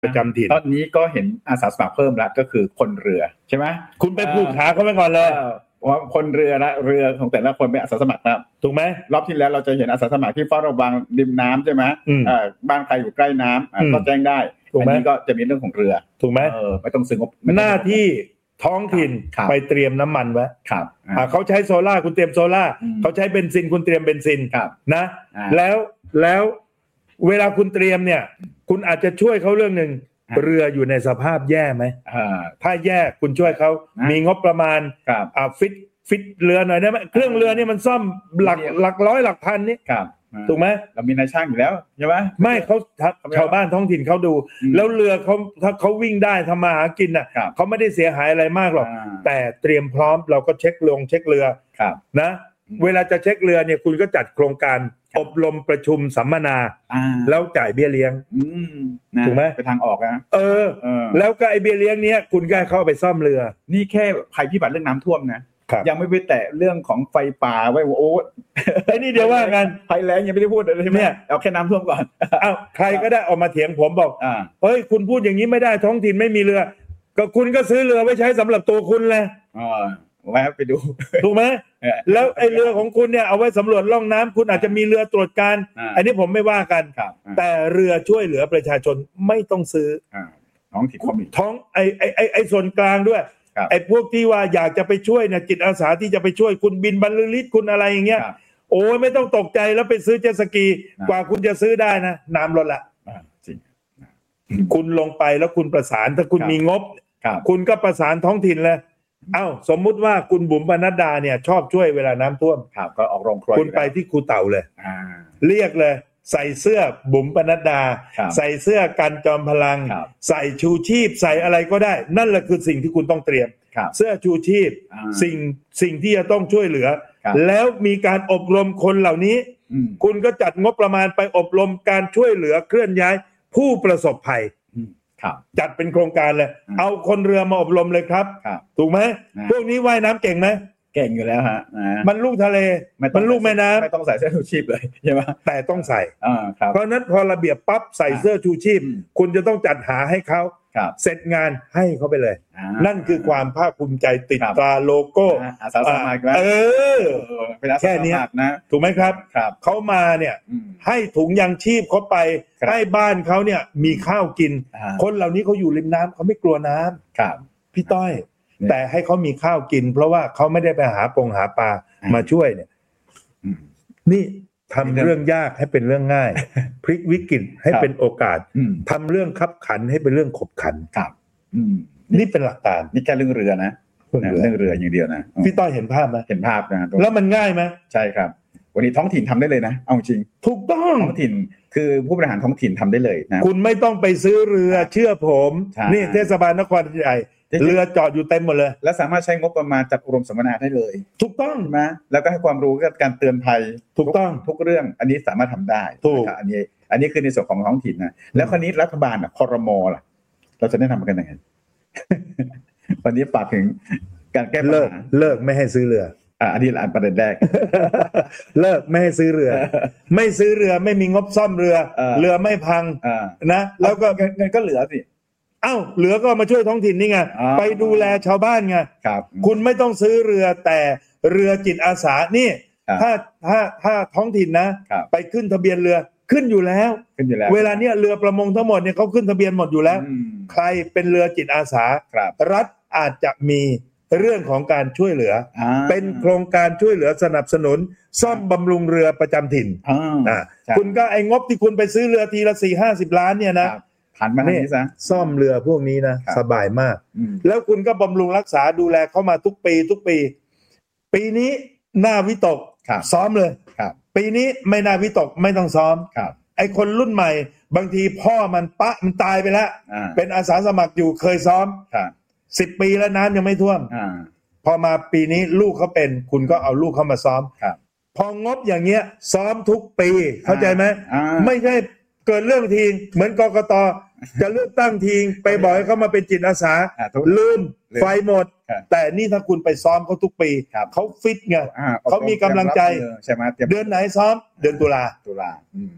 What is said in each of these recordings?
ประจำถิ่นตอนนี้ก็เห็นอาสาสมัครเพิ่มแล้วก็คือคนเรือใช่ไหมคุณไปผูกขาเขาไปก่อนเลยว่าคนเรือละเรือของแต่ละคนเป็นอาสาสมัครนะถูกไหมรอบที่แล้วเราจะเห็นอาสาสมัครที่เฝ้าระวังริมน้ำใช่ไหมบ้านใครอยู่ใกล้น้ำก็แจ้งได้อันนี้ก็จะมีเรื่องของเรือถูกไหมไม่ต้องซื้องบหน้าที่ท้องถิ่นไปเตรียมน้ำมันไว้เขาใช้โซล่าคุณเตรียมโซล่าเขาใช้เบนซินคุณเตรียมเบนซินนะแล้วเวลาคุณเตรียมเนี่ยคุณอาจจะช่วยเขาเรื่องนึงเรืออยู่ในสภาพแย่ไหมถ้าแย่คุณช่วยเขามีงบประมาณฟิตเรือหน่อยได้ไหมเครื่องเรือนี่มันซ่อมหลักร้อยหลักพันนี่ถูกไหมเรามีนายช่างอยู่แล้วใช่ไหมไม่เขาชาวบ้านท้องถิ่นเขาดูแล้วเรือเขาถ้าเขาวิ่งได้ทำมาหากินน่ะเขาไม่ได้เสียหายอะไรมากหรอกแต่เตรียมพร้อมเราก็เช็คเรือนะเวลาจะเช็คเรือเนี่ยคุณก็จัดโครงการอบรมประชุมสัมมนาแล้วจ่ายเบี้ยเลี้ยงถูกไหมไปทางออกนะแล้วก็ไอเบี้ยเลี้ยงเนี้ยคุณก็เข้าไปซ่อมเรือนี่แค่ภัยพิบัติเรื่องน้ำท่วมนะยังไม่ไปแตะเรื่องของไฟป่าไว้โอ้ไอ้นี่เดี๋ยวว่ากันภัยแล้งยังไม่ได้พูดเลยใช่ไหมเอาแค่น้ำท่วมก่อนใครก็ได้ออกมาเถียงผมบอกเฮ้ยคุณพูดอย่างนี้ไม่ได้ท้องถิ่นไม่มีเรือก็คุณก็ซื้อเรือไว้ใช้สำหรับตัวคุณเลยแวะไปดูถูกไหมแล้วไอ้เรือของคุณเนี่ยเอาไว้สำรวจล่องน้ำคุณอาจจะมีเรือตรวจการอันนี้ผมไม่ว่ากันแต่เรือช่วยเหลือประชาชนไม่ต้องซื้อท้องถิ่นท้องไอ้ส่วนกลางด้วยไอ้พวกที่ว่าอยากจะไปช่วยเนี่ยจิตอาสาที่จะไปช่วยคุณบินบรรลือฤทธิ์คุณอะไรอย่างเงี้ยโอ้ยไม่ต้องตกใจแล้วไปซื้อเจ็ตสกีกว่าคุณจะซื้อได้นะน้ำลดละจริงคุณลงไปแล้วคุณประสานถ้าคุณมีงบคุณก็ประสานท้องถิ่นเลยสมมุติว่าคุณบุ๋มปนัดดาเนี่ยชอบช่วยเวลาน้ำท่วมก็ออกโรงครัวคุณไปที่ครูเต่าเลยเรียกเลยใส่เสื้อบุ๋มปนัดดาใส่เสื้อกันจอมพลังใส่ชูชีพใส่อะไรก็ได้นั่นแหละคือสิ่งที่คุณต้องเตรียมเสื้อชูชีพสิ่งที่จะต้องช่วยเหลือแล้วมีการอบรมคนเหล่านี้คุณก็จัดงบประมาณไปอบรมการช่วยเหลือเคลื่อนย้ายผู้ประสบภัยจัดเป็นโครงการเลยเอาคนเรือมาอบรมเลยครับถูกไหมพวกนี้ว่ายน้ำเก่งไหมเก่งอยู่แล้วฮะมันลูกทะเลมันลูกแม่น้ำไม่ต้องใส่เสื้อชูชีพเลยใช่ไหมแต่ต้องใส่เพราะนั้นพอระเบียบปั๊บใส่เสื้อชูชีพคุณจะต้องจัดหาให้เขาเสร็จงานให้เขาไปเลยนั่นคือความภาคภูมิใจติดตราโลโก้อาสาสมัครแค่นี้นะถูกไหมครับเขามาเนี่ยให้ถุงยังชีพเขาไปให้บ้านเขาเนี่ยมีข้าวกินคนเหล่านี้เขาอยู่ริมน้ำเขาไม่กลัวน้ำพี่ต้อยแต่ให้เขามีข้าวกินเพราะว่าเขาไม่ได้ไปหาปลามาช่วยเนี่ยนี่ทำเรื่องยากให้เป็นเรื่องง่ายพลิกวิกฤตให้เป็นโอกาสทำเรื่องคับขันให้เป็นเรื่องขบขันนี่เป็นหลักการนี่แค่เรื่องเรือนะเรื่องเรืออย่างเดียวนะพี่ต้อยเห็นภาพไหมเห็นภาพนะแล้วมันง่ายไหมใช่ครับวันนี้ท้องถิ่นทำได้เลยนะเอาจริงถูกต้องท้องถิ่นคือผู้บริหารท้องถิ่นทำได้เลยนะคุณไม่ต้องไปซื้อเรือเชื่อผมนี่เทศบาลนครใหญ่เรือจอดอยู่เต็มหมดเลยและสามารถใช้งบประมาณจัดอบรมสัมมนาได้เลยถูกต้องนะแล้วก็ให้ความรู้การเตือนภัยถูกต้องทุกเรื่องอันนี้สามารถทำได้อันนี้คือในส่วนของท้องถิ่นนะแล้วคราวนี้รัฐบาลครม.ล่ะเราจะแนะนำกันยังไงวันนี้ฝากถึงการแก้ปัญหาเลิกไม่ให้ซื้อเรืออันนี้อันประเด็นแรกเลิกไม่ให้ซื้อเรือไม่ซื้อเรือไม่มีงบซ่อมเรือไม่พังนะแล้วก็เงินก็เหลือสิเหลือก็มาช่วยท้องถิ่นนี่ไงไปดูแลชาวบ้านไงคุณไม่ต้องซื้อเรือแต่เรือจิตอาสานี่ถ้าท้องถิ่นนะไปขึ้นทะเบียนเรือขึ้นอยู่แล้วเวลาเนี้ยเรือประมงทั้งหมดเนี่ยเขาขึ้นทะเบียนหมดอยู่แล้วใครเป็นเรือจิตอาสารัฐอาจจะมีเรื่องของการช่วยเหลือเป็นโครงการช่วยเหลือสนับสนุนซ่อมบำรุงเรือประจำถิ่นคุณก็ไอ้งบที่คุณไปซื้อเรือทีละ 4-50 ล้านเนี่ยนะหันมาให้ซะซ่อมเรือพวกนี้นะสบายมากแล้วคุณก็บำรุงรักษาดูแลเข้ามาทุกปีนี้น่าวิตกซ้อมเลยปีนี้ไม่น่าวิตกไม่ต้องซ้อมไอ้คนรุ่นใหม่บางทีพ่อมันตายไปแล้วเป็นอาสาสมัครอยู่เคยซ้อม10 ปีแล้วน้ำยังไม่ท่วมพอมาปีนี้ลูกเขาเป็นคุณก็เอาลูกเขามาซ้อมพองบอย่างเงี้ยซ้อมทุกปีเข้าใจไหมไม่ใช่เกิดเรื่องทีเหมือนกกต.จะเลือกตั้งทีไปบอกให้เขามาเป็นจิตอาสาลืมไฟหมดแต่นี่ถ้าคุณไปซ้อมเขาทุกปีเขาฟิตไงเขามีกำลังใจใช่ไหมเดือนไหนซ้อมเดือนตุลา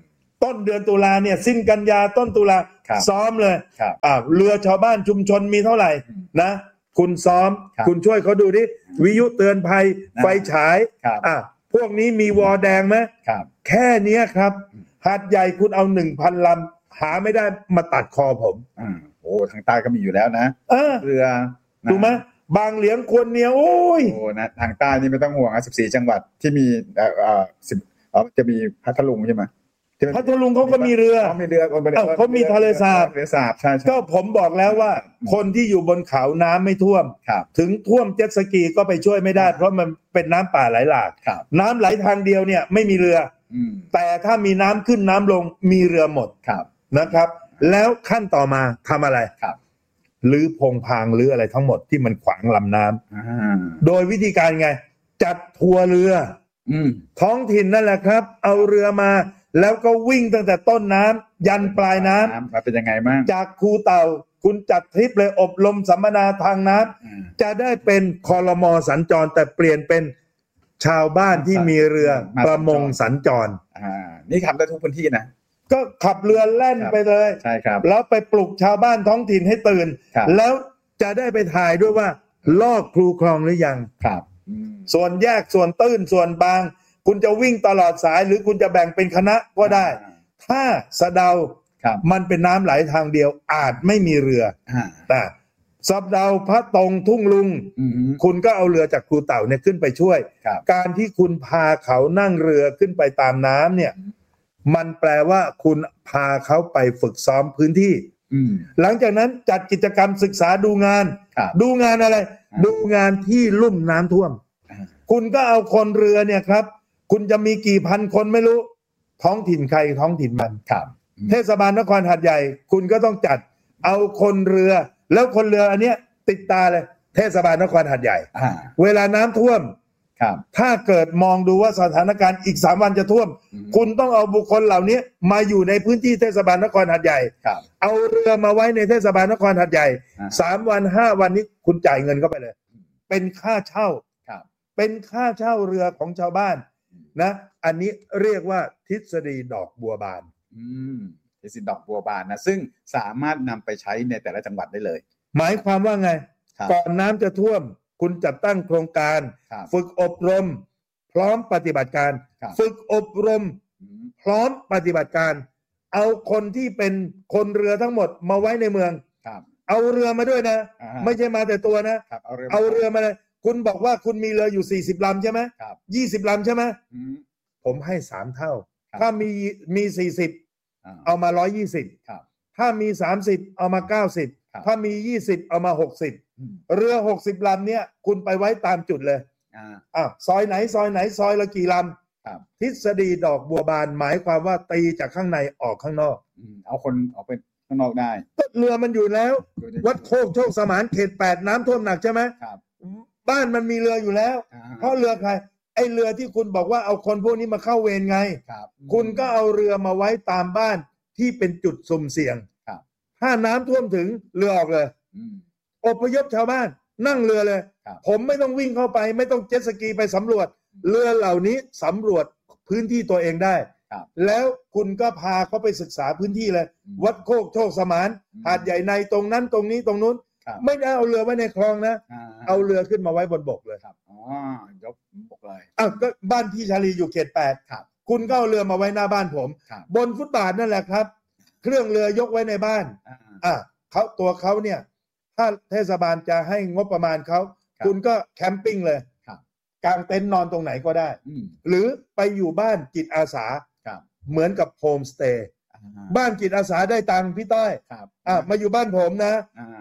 ต้นเดือนตุลาเนี่ยสิ้นกันยาต้นตุลาซ้อมเลยเรือชาวบ้านชุมชนมีเท่าไหร่นะคุณซ้อมคุณช่วยเขาดูดิวิทยุเตือนภัยไฟฉายพวกนี้มีวอแดงไหมแค่นี้ครับหาดใหญ่คุณเอา 1,000 ลำหาไม่ได้มาตัดคอผมโอ้ทางใต้ก็มีอยู่แล้วนะเรือถูกไหมบางเหลียงควรเนียโอ้ยนะทางใต้นี่ไม่ต้องห่วง14จังหวัดที่มีจะมีพัทลุงใช่ไหมพัทลุงเขาก็มีเรือเขามีทะเลสาบใช่ก็ผมบอกแล้วว่าคนที่อยู่บนเขาน้ำไม่ท่วมถึงท่วมเจ็ตสกีก็ไปช่วยไม่ได้เพราะมันเป็นน้ำป่าไหลหลากน้ำไหลทางเดียวเนี่ยไม่มีเรือแต่ถ้ามีน้ำขึ้นน้ำลงมีเรือหมดนะครับแล้วขั้นต่อมาทำอะไรหรือพงพางหรืออะไรทั้งหมดที่มันขวางลำน้ำโดยวิธีการไงจัดทัวร์เรือท้องถิ่นนั่นแหละครับเอาเรือมาแล้วก็วิ่งตั้งแต่ต้นน้ำยันปลายน้ำมาเป็นยังไงบ้างจากคูเต่าคุณจัดทริปเลยอบรมสัมมนาทางน้ำจะได้เป็นครม.สัญจรแต่เปลี่ยนเป็นชาวบ้านที่มีเรือประมงสัญจรนี่ทำได้ทุกพื้นที่นะก็ขับเรือแล่นไปเลยใช่ครับแล้วไปปลุกชาวบ้านท้องถิ่นให้ตื่นแล้วจะได้ไปถ่ายด้วยว่าลอกครูคลองหรือยังครับส่วนแยกส่วนตื้นส่วนบางคุณจะวิ่งตลอดสายหรือคุณจะแบ่งเป็นคณะก็ได้ถ้าสะเดามันเป็นน้ำไหลทางเดียวอาจไม่มีเรือแต่สะเดาพระตรงทุ่งลุงคุณก็เอาเรือจากครูเต่าเนี่ยขึ้นไปช่วยการที่คุณพาเขานั่งเรือขึ้นไปตามน้ำเนี่ยมันแปลว่าคุณพาเขาไปฝึกซ้อมพื้นที่หลังจากนั้นจัดกิจกรรมศึกษาดูงานอะไรดูงานที่ลุ่มน้ำท่วมคุณก็เอาคนเรือเนี่ยครับคุณจะมีกี่พันคนไม่รู้ท้องถิ่นใครท้องถิ่นมันเทศบาลนครหาดใหญ่คุณก็ต้องจัดเอาคนเรือแล้วคนเรืออันเนี้ยติดตาเลยเทศบาลนครหาดใหญ่เวลาน้ำท่วมถ้าเกิดมองดูว่าสถานการณ์อีก3 วันจะท่วมคุณต้องเอาบุคคลเหล่านี้มาอยู่ในพื้นที่เทศบาลนครหาดใหญ่เอาเรือมาไว้ในเทศบาลนครหาดใหญ่3 วัน5 วันนี้คุณจ่ายเงินเข้าไปเลยเป็นค่าเช่าเป็นค่าเช่าเรือของชาวบ้านนะอันนี้เรียกว่าทฤษฎีดอกบัวบานทฤษฎีดอกบัวบานนะซึ่งสามารถนำไปใช้ในแต่ละจังหวัดได้เลยหมายความว่าไงก่อนน้ำจะท่วมคุณจัดตั้งโครงการฝึกอบรมพร้อมปฏิบัติการฝึกอบรมพร้อมปฏิบัติการเอาคนที่เป็นคนเรือทั้งหมดมาไว้ในเมืองเอาเรือมาด้วยนะไม่ใช่มาแต่ตัวนะเอาเรือมาเลยคุณบอกว่าคุณมีเรืออยู่40 ลำใช่ไหม20 ลำใช่ไหมผมให้3 เท่าถ้ามี40เอามา120ถ้ามี30เอามา90ถ้ามี20เอามา60เรือ60 ลำเนี่ยคุณไปไว้ตามจุดเลยซอยไหนซอยละกี่ลำทฤษฎีดอกบัวบานหมายความว่าตีจากข้างในออกข้างนอกเอาคนออกไปข้างนอกได้เรือมันอยู่แล้ววัดโคกโชคสมานเขต8น้ำท่วมหนักใช่ไหมบ้านมันมีเรืออยู่แล้วเพราะเรือใครไอเรือที่คุณบอกว่าเอาคนพวกนี้มาเข้าเวรไงคุณก็เอาเรือมาไว้ตามบ้านที่เป็นจุดสุ่มเสี่ยงถ้าน้ำท่วมถึงเรือออกเลยอพยพชาวบ้านนั่งเรือเลยผมไม่ต้องวิ่งเข้าไปไม่ต้องเจ็ตสกีไปสำรวจเรือเหล่านี้สำรวจพื้นที่ตัวเองได้แล้วคุณก็พาเขาไปศึกษาพื้นที่เลยวัดโคกโชคสมานหาดใหญ่ในตรงนั้นตรงนี้ตรงนู้นไม่ได้เอาเรือไว้ในคลองนะเอาเรือขึ้นมาไว้บนบกเลยยกบกเลยก็บ้านพี่ชาลีอยู่เขต8คุณก็เอาเรือมาไว้หน้าบ้านผมบนฟุตบาทนั่นแหละครับเครื่องเรือยกไว้ในบ้านเขาเนี่ยถ้าเทศบาลจะให้งบประมาณเขาคุณก็แคมปิ้งเลยกางเต็นท์นอนตรงไหนก็ได้หรือไปอยู่บ้านจิตอาสาเหมือนกับโฮมสเตย์บ้านจิตอาสาได้ตังค์พี่ต้อยมาอยู่บ้านผมนะ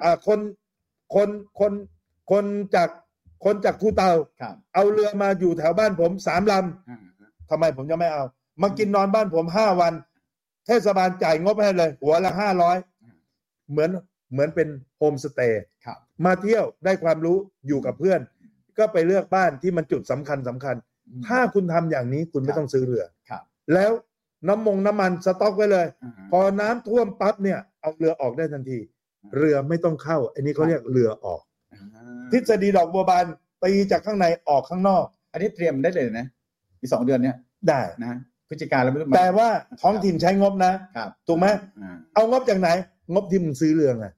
คนจากคูเตาเอาเรือมาอยู่แถวบ้านผม3 ลำทำไมผมจะไม่เอามากินนอนบ้านผม5 วันเทศบาลจ่ายงบให้เลยหัวละ500เหมือนเป็นโฮมสเตย์มาเที่ยวได้ความรู้อยู่กับเพื่อนก็ไปเลือกบ้านที่มันจุดสำคัญถ้าคุณทำอย่างนี้คุณไม่ต้องซื้อเรือแล้วน้ำมันสต็อกไว้เลยพอน้ำท่วมปั๊บเนี่ยเอาเรือออกได้ทันทีเรือไม่ต้องเข้าอันนี้เขาเรียกเรือออกทฤษฎีดอกบัวบานตีจากข้างในออกข้างนอกอันนี้เตรียมได้เลยนะอีก2 เดือนเนี่ยได้นะพฤศจิกาแล้วไม่รู้แต่ว่าท้องถิ่นใช้งบนะครับถูกไหมเอางบจากไหนงบที่มึงซื้อเรือไง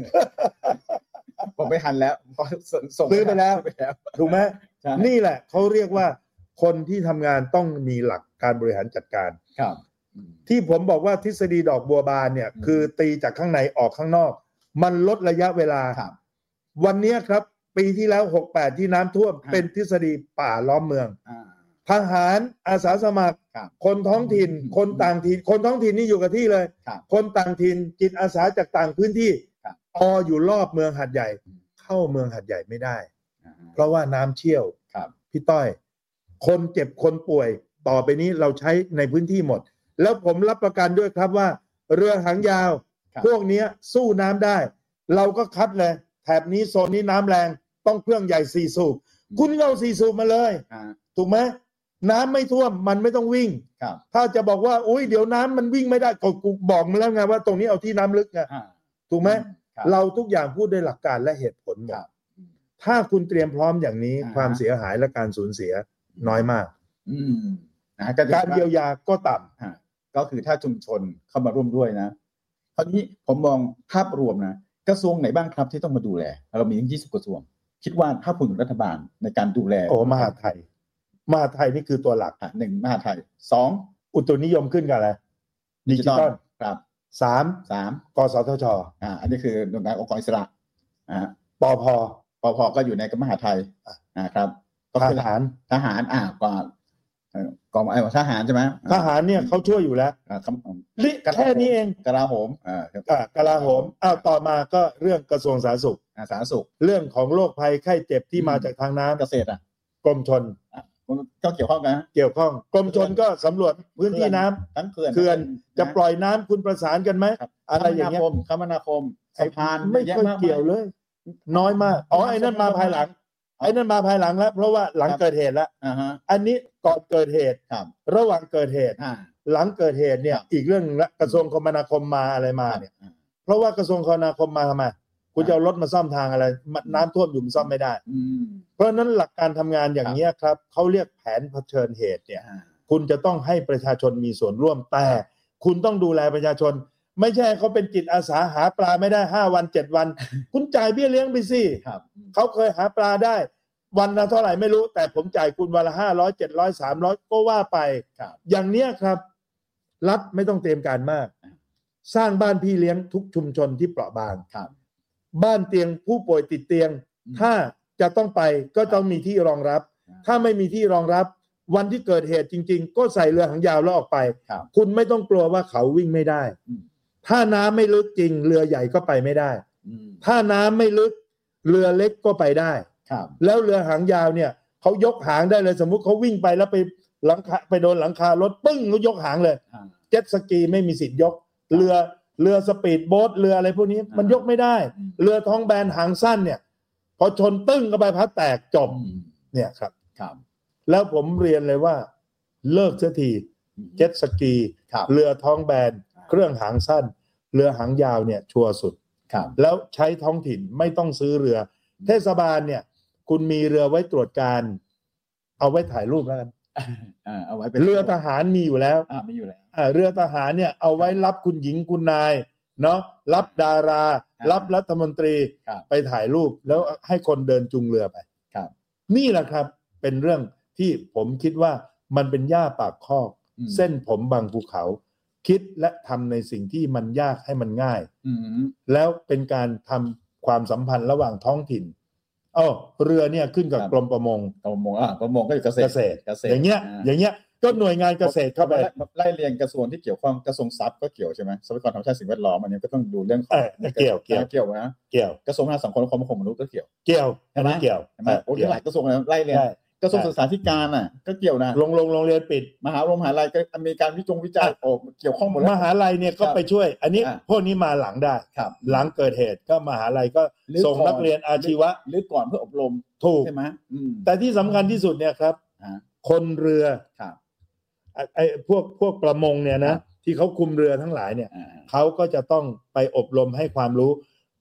ผมไม่ทันแล้วซื้อไปแล้วถูกไหมนี่แหละเขาเรียกว่าคนที่ทำงานต้องมีหลักการบริหารจัดการครับที่ผมบอกว่าทฤษฎีดอกบัวบานเนี่ยคือตีจากข้างในออกข้างนอกมันลดระยะเวลาวันนี้ครับปีที่แล้ว68ที่น้ำท่วมเป็นทฤษฎีป่าล้อมเมืองทหารอาสาสมัครคนท้องถิ่นคนต่างถิ่นคนท้องถิ่นนี่อยู่กับที่เลยคนต่างถิ่นจิตอาสาจากต่างพื้นที่อยู่รอบเมืองหาดใหญ่เข้าเมืองหาดใหญ่ไม่ได้เพราะว่าน้ำเชี่ยวพี่ต้อยคนเจ็บคนป่วยต่อไปนี้เราใช้ในพื้นที่หมดแล้วผมรับประกันด้วยครับว่าเรือหางยาวพวกนี้สู้น้ำได้เราก็คัดเลยแถบนี้โซนนี้น้ำแรงต้องเครื่องใหญ่4 สูบคุณเอา4 สูบมาเลยถูกไหมน้ำไม่ท่วมมันไม่ต้องวิ่งถ้าจะบอกว่าอุ้ยเดี๋ยวน้ำมันวิ่งไม่ได้ก็กูบอกมาแล้วไงว่าตรงนี้เอาที่น้ำลึกไงถูกไหมเราทุกอย่างพูดด้วยหลักการและเหตุผลหมดถ้าคุณเตรียมพร้อมอย่างนี้ความเสียหายและการสูญเสียน้อยมากการเยียวยาก็ต่ำก็คือถ้าชุมชนเข้ามาร่วมด้วยนะคราวนี้ผมมองภาพรวมนะกระทรวงไหนบ้างครับที่ต้องมาดูแลเรามีถึง20 กระทรวงคิดว่าถ้าพูดถึงรัฐบาลในการดูแลมหาไทยนี่คือตัวหลัก 1มหาไทย2 อุตุนิยมขึ้นกันอะไรดิจิตอลครับ 3กสทช. อันนี้คือหน่วยงานองค์กรอิสระปภก็อยู่ในมหาไทยครับทหารกองทหารใช่ไหมทหารเนี่ยเขาช่วยอยู่แล้วแค่นี้เองกลาโหมกลาโหมต่อมาก็เรื่องกระทรวงสาธารณสุขเรื่องของโรคภัยไข้เจ็บที่มาจากทางน้ำเกษตรกรมชลก็เกี่ยวข้องนะเกี่ยวข้องกรมชลก็สำรวจพื้นที่น้ำทั้งเขื่อนจะปล่อยน้ำคุณประสานกันไหมอะไรอย่างเงี้ยคมนาคมสะพานไม่ค่อยเกี่ยวเลยน้อยมากไอ้นั่นมาภายหลังแล้วเพราะว่าหลังเกิดเหตุแล้วอันนี้ก่อนเกิดเหตุระหว่างเกิดเหตุหลังเกิดเหตุเนี่ยอีกเรื่องนึงละกระทรวงคมนาคมมาอะไรมาเนี่ยเพราะว่ากระทรวงคมนาคมมาทำไมคุณจะเอารถมาซ่อมทางอะไรน้ำท่วมอยู่ซ่อมไม่ได้เพราะนั้นหลักการทำงานอย่างนี้ครับเขาเรียกแผนเผชิญเหตุเนี่ยคุณจะต้องให้ประชาชนมีส่วนร่วมแต่คุณต้องดูแลประชาชนไม่ใช่เขาเป็นจิตอาสาหาปลาไม่ได้5 วัน 7 วันคุณจ่ายเบี้ยเลี้ยงไปสิเขาเคยหาปลาได้วันละเท่าไหร่ไม่รู้แต่ผมจ่ายคุณวันละ500 700 300ก็ว่าไปอย่างเนี้ยครับรัฐไม่ต้องเตรียมการมากสร้างบ้านพี่เลี้ยงทุกชุมชนที่เปราะบางบ้านเตียงผู้ป่วยติดเตียงถ้าจะต้องไปก็ต้องมีที่รองรับถ้าไม่มีที่รองรับวันที่เกิดเหตุจริงๆก็ใส่เรือหางยาวแล้วออกไปคุณไม่ต้องกลัวว่าเขาวิ่งไม่ได้ถ้าน้ำไม่ลึกจริงเรือใหญ่ก็ไปไม่ได้ถ้าน้ำไม่ลึกเรือเล็กก็ไปได้แล้วเรือหางยาวเนี่ยเขายกหางได้เลยสมมุติเขาวิ่งไปแล้วไปหลังคาไปโดนหลังคารถปึ้งแล้วยกหางเลยเจ็ตสกีไม่มีสิทธิ์ยกเรือสปีดโบ๊ทเรืออะไรพวกนี้มันยกไม่ได้เรือท้องแบนหางสั้นเนี่ยพอชนตึ้งเข้าไปพัดแตกจบเนี่ยครับแล้วผมเรียนเลยว่าเลิกเสียทีเจ็ตสกีเรือท้องแบนเครื่องหางสั้นเรือหางยาวเนี่ยชัวร์สุดแล้วใช้ท้องถิ่นไม่ต้องซื้อเรือเทศบาลเนี่ยคุณมีเรือไว้ตรวจการเอาไว้ถ่ายรูปแล้วกันเอาไว้เป็นเรือทหารมีอยู่แล้วเรือทหารเนี่ยเอาไว้รับคุณหญิงคุณนายเนาะรับดารารับรัฐมนตรีไปถ่ายรูปแล้วให้คนเดินจุงเรือไปนี่แหละครับเป็นเรื่องที่ผมคิดว่ามันเป็นหญ้าปากคอกเส้นผมบางภูเขาคิดและทำในสิ่งที่มันยากให้มันง่ายแล้วเป็นการทำความสัมพันธ์ระหว่างท้องถิ่นเรือเนี่ยขึ้นกับกรมประมงก็อยู่เกษตรอย่างเงี้ยก็หน่วยงานเกษตรเข้าไปไล่เรียงกระทรวงที่เกี่ยวข้องกระทรวงทรัพย์ก็เกี่ยวใช่ไหมทรัพยากรธรรมชาติสิ่งแวดล้อมอันนี้ก็ต้องดูเรื่องของเกี่ยวนะเกี่ยวกระทรวงสังคมและความมั่นคงมนุษย์ก็เกี่ยวอันนี้เกี่ยวโอ้ยหลายกระทรวงไล่เรียงกระทรวงศึกษาธิการก็เกี่ยวนะโรงเรียนปิดมหาลัยก็มีการวิจัยเกี่ยวข้องหมดแล้วมหาลัยเนี่ยก็ไปช่วยอันนี้พวกนี้มาหลังได้หลังเกิดเหตุก็มหาลัยก็ส่งนักเรียนอาชีวะหรือก่อนเพื่ออบรมถูกใช่ไหมแต่ที่สำคัญที่สุดเนี่ยครับคนเรือไอ้พวกประมงเนี่ยนะที่เขาคุมเรือทั้งหลายเนี่ยเขาก็จะต้องไปอบรมให้ความรู้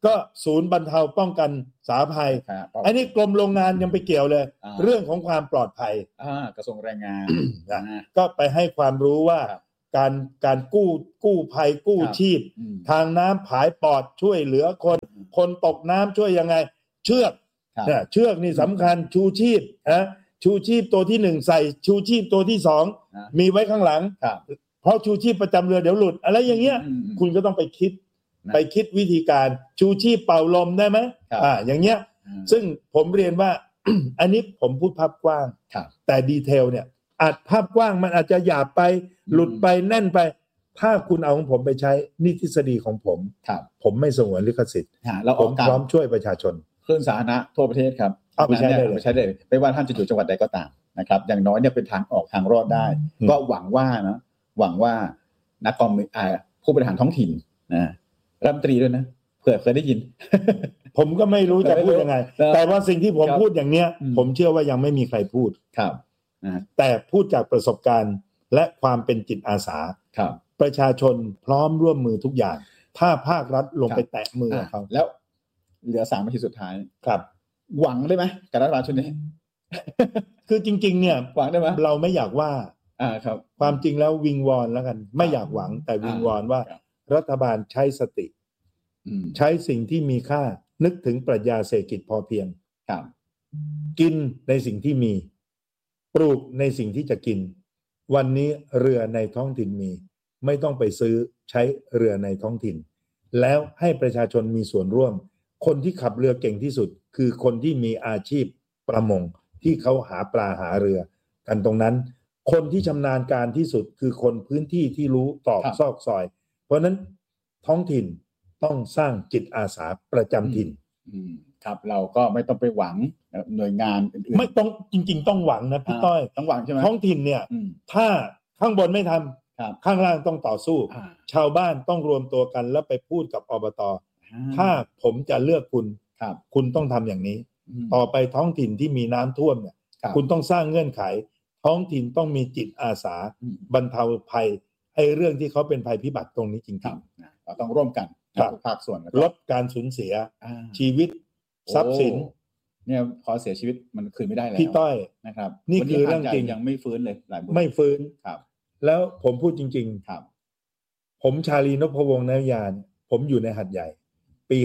ก็ศูนย์บรรเทาป้องกันสาภัยอันนี้กรมโรงงานยังไปเกี่ยวเลยเรื่องของความปลอดภัยกระทรวงแรงงานก็ไปให้ความรู้ว่าการกู้ภัยกู้ชีพทางน้ำผายปอดช่วยเหลือคนตกน้ำช่วยยังไงเชือกนี่สำคัญชูชีพชูชีพตัวที่1ใส่ชูชีพตัวที่2มีไว้ข้างหลังเพราะชูชีพประจำเรือเดี๋ยวหลุดอะไรอย่างเงี้ยคุณก็ต้องไปคิดวิธีการชูชีพเป่าลมได้ไหมอย่างเงี้ยซึ่งผมเรียนว่า อันนี้ผมพูดภาพกว้างแต่ดีเทลเนี่ยอาจภาพกว้างมันอาจจะหยาบไปหลุดไปแน่นไปถ้าคุณเอาของผมไปใช้นี่ทฤษฎีของผมไม่สงวนลิขสิทธิ์ผมพร้อมช่วยประชาชนคลื่นสาธารณะทั่วประเทศครับเอาไปใช้ได้เลยไม่ว่าท่านจะอยู่จังหวัดใดก็ตามนะครับอย่างน้อยเนี่ยเป็นทางออกทางรอดได้ก็หวังว่านักการเมืองผู้บริหารท้องถิ่นรัฐมนตรีด้วยนะเผื่อเคยได้ยินผมก็ไม่รู้จะพูดยังไงแต่ว่าสิ่งที่ผมพูดอย่างเนี้ยผมเชื่อว่ายังไม่มีใครพูดแต่พูดจากประสบการณ์และความเป็นจิตอาสาประชาชนพร้อมร่วมมือทุกอย่างถ้าภาครัฐลงไปแตะมือเขาแล้วเหลือ3 นาทีสุดท้ายครับหวังได้ไหมกับรัฐบาลชุดนี้คือจริงๆเนี่ยหวังได้ไหมเราไม่อยากว่าครับความจริงแล้ววิงวอนแล้วกันไม่อยากหวังแต่วิงวอนว่ารัฐบาลใช้สติใช้สิ่งที่มีค่านึกถึงปรัชญาเศรษฐกิจพอเพียงกินในสิ่งที่มีปลูกในสิ่งที่จะกินวันนี้เรือในท้องถิ่นมีไม่ต้องไปซื้อใช้เรือในท้องถิ่นแล้วให้ประชาชนมีส่วนร่วมคนที่ขับเรือเก่งที่สุดคือคนที่มีอาชีพประมงที่เขาหาปลาหาเรือกันตรงนั้นคนที่ชำนาญการที่สุดคือคนพื้นที่ที่รู้ตอกซอกซอยเพราะนั้นท้องถิ่นต้องสร้างจิตอาสาประจำถิ่นครับเราก็ไม่ต้องไปหวังหน่วยงานอื่นไม่ต้องจริงๆต้องหวังนะพี่ต้อยต้องหวังใช่ไหมท้องถิ่นเนี่ยถ้าข้างบนไม่ทำข้างล่างต้องต่อสู้ชาวบ้านต้องรวมตัวกันแล้วไปพูดกับอบต.ถ้าผมจะเลือกคุณต้องทำอย่างนี้ต่อไปท้องถิ่นที่มีน้ำท่วมเนี่ยคุณต้องสร้างเงื่อนไขท้องถิ่นต้องมีจิตอาสาบรรเทาภัยไอ้เรื่องที่เขาเป็นภัยพิบัติตรงนี้จริงๆเราต้องร่วมกันทุกภาคส่วนลดการสูญเสียชีวิตทรัพย์สินเนี่ยพอเสียชีวิตมันคืนไม่ได้แล้วพี่ต้อยนะครับนี่คือเรื่องจริงยังไม่ฟื้นเลยหลายไม่ฟื้นครับแล้วผมพูดจริงๆครับผมชาลีนพวงศ์นายานผมอยู่ในหัดใหญ่ปี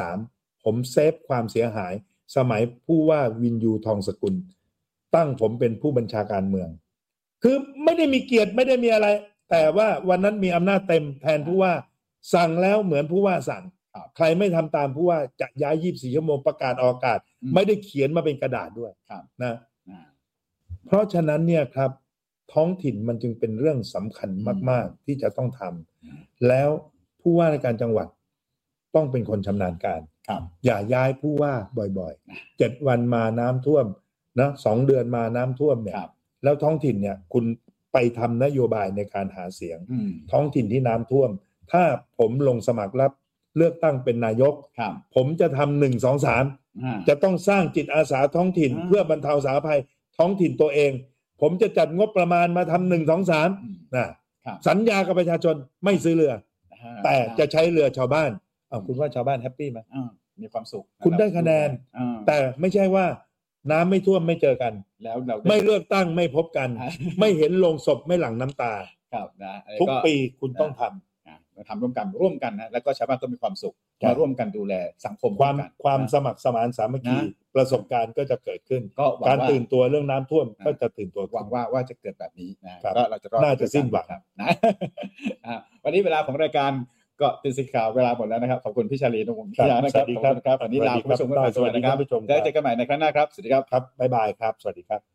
53ผมเซฟความเสียหายสมัยผู้ว่าวินยูทองสกุลตั้งผมเป็นผู้บัญชาการเมืองคือไม่ได้มีเกียรติไม่ได้มีอะไรแต่ว่าวันนั้นมีอำนาจเต็มแทนผู้ว่าสั่งแล้วเหมือนผู้ว่าสั่งใครไม่ทำตามผู้ว่าจะย้าย24 ชั่วโมงประกาศออกอากาศไม่ได้เขียนมาเป็นกระดาษด้วยนะเพราะฉะนั้นเนี่ยครับท้องถิ่นมันจึงเป็นเรื่องสำคัญมากๆที่จะต้องทำแล้วผู้ว่าราชการจังหวัดต้องเป็นคนชำนาญการอย่าย้ายผู้ว่าบ่อยๆ7 วันมาน้ำท่วมนะ2 เดือนมาน้ำท่วมเนี่ยแล้วท้องถิ่นเนี่ยคุณไปทำนโยบายในการหาเสียงท้องถิ่นที่น้ำท่วมถ้าผมลงสมัครรับเลือกตั้งเป็นนายกผมจะทำ1 2 3จะต้องสร้างจิตอาสาท้องถิ่นเพื่อบรรเทาสาธารณภัยท้องถิ่นตัวเองผมจะจัดงบประมาณมาทำ1 2 3นะสัญญากับประชาชนไม่ซื้อเรือแต่จะใช้เรือชาวบ้านคุณว่าชาวบ้านแฮปปี้ไหมมีความสุขคุณได้คะแนนแต่ไม่ใช่ว่าน้ำไม่ท่วมไม่เจอกันแล้วเราไม่เลือกตั้งไม่พบกันไม่เห็นโลงศพไม่หลั่งน้ำตาทุกปีคุณต้องทำร่วมกันนะแล้วก็ชาวบ้านก็มีความสุขมาร่วมกันดูแลสังคมความสมัครสมานสามัคคีประสบการณ์ก็จะเกิดขึ้นการตื่นตัวเรื่องน้ำท่วมก็จะตื่นตัวหวังว่าจะเกิดแบบนี้นะก็เราจะน่าจะสิ้นหวังนะวันนี้เวลาของรายการก็เป็นสิทธิ์ข่าวเวลาหมดแล้วนะครับขอบคุณพี่ชาลีนวงศ์พิยานะครับขอบคุณครับวันนี้ลาคุณผู้ชมไปสวัสดีครับได้เจอกันใหม่ในครั้งหน้าครับสวัสดีครับครับบ๊ายบายครับสวัสดีครับ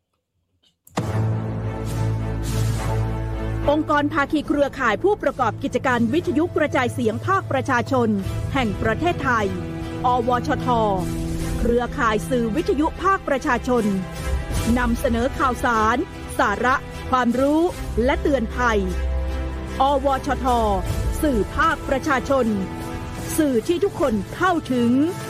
องค์กรภาคีเครือข่ายผู้ประกอบกิจการวิทยุกระจายเสียงภาคประชาชนแห่งประเทศไทยอวชท.เครือข่ายสื่อวิทยุภาคประชาชนนำเสนอข่าวสารสาระความรู้และเตือนภัยอวชท.สื่อภาคประชาชนสื่อที่ทุกคนเข้าถึง